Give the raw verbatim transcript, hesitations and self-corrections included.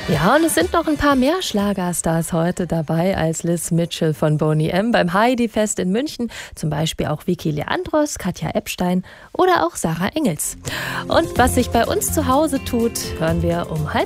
Ja, und es sind noch ein paar mehr Schlagerstars heute dabei als Liz Mitchell von Boney M. beim Heidi-Fest in München. Zum Beispiel auch Vicky Leandros, Katja Epstein oder auch Sarah Engels. Und was sich bei uns zu Hause tut, hören wir um halb